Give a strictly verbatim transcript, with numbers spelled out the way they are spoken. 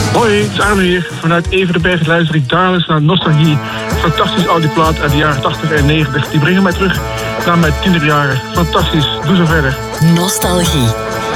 Hoi, het is Arno hier. Vanuit Everenberg luister ik dagelijks naar Nostalgie. Fantastisch audioplaat uit de jaren tachtig en negentig. Die brengen mij terug naar mijn tienerjaren. Fantastisch, doe zo verder. Nostalgie.